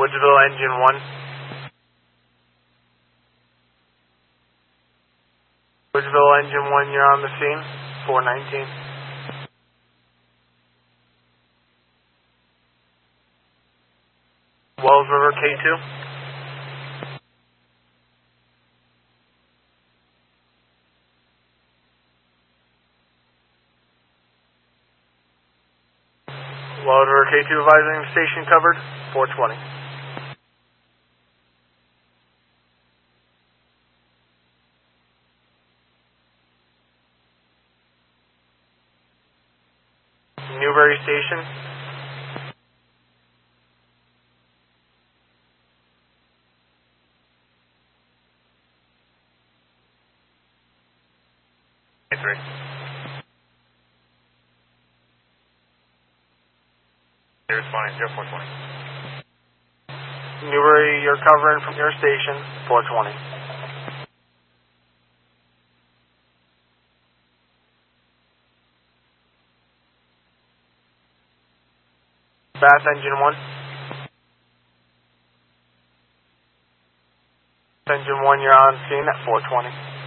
Woodsville engine 1. Woodsville engine 1, you're on the scene. 419. Wells River K2. Wells River K2 advising station covered. 420. Newberry Station. Three. There's fine, 0420. Newberry, you're covering from your station, 420. Bath engine 1. Engine 1, you're on scene at 420.